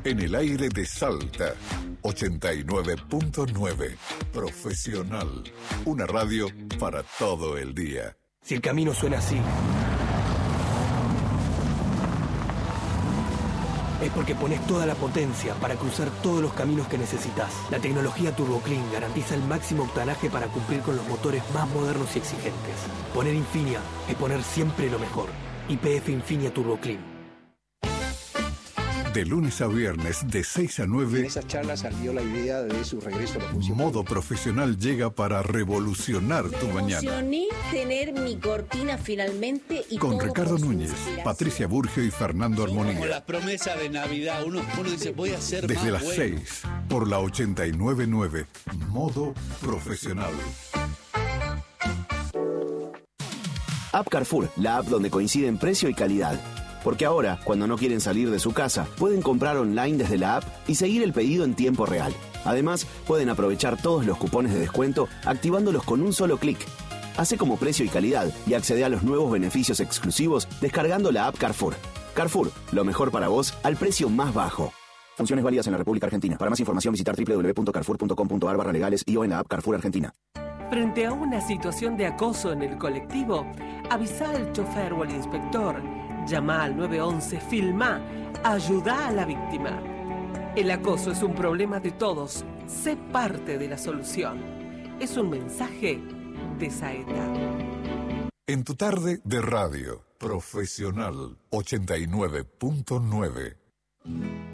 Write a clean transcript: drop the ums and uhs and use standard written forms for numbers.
En el aire de Salta, 89.9. Profesional. Una radio para todo el día. Si el camino suena así, es porque pones toda la potencia para cruzar todos los caminos que necesitas. La tecnología TurboClean garantiza el máximo octanaje para cumplir con los motores más modernos y exigentes. Poner Infinia es poner siempre lo mejor. YPF Infinia TurboClean. De lunes a viernes, de 6 a 9. En esas charlas salió la idea de su regreso a la función. Modo Profesional llega para revolucionar tu mañana. Me emocioné tener mi cortina finalmente. Y con Ricardo Núñez, Patricia Burgio y Fernando Armonía. Como las promesas de Navidad. Uno dice, voy a ser desde más las bueno. 6, por la 89.9. Modo Profesional. App Carrefour, la app donde coinciden precio y calidad. Porque ahora, cuando no quieren salir de su casa, pueden comprar online desde la app y seguir el pedido en tiempo real. Además, pueden aprovechar todos los cupones de descuento activándolos con un solo clic. Hace como precio y calidad y accede a los nuevos beneficios exclusivos descargando la app Carrefour. Carrefour, lo mejor para vos al precio más bajo. Funciones válidas en la República Argentina. Para más información visitar www.carrefour.com.ar/legales y o en la app Carrefour Argentina. Frente a una situación de acoso en el colectivo, avisa al chofer o al inspector. Llama al 911, filmá, ayuda a la víctima. El acoso es un problema de todos. Sé parte de la solución. Es un mensaje de Saeta. En tu tarde de radio, Profesional 89.9.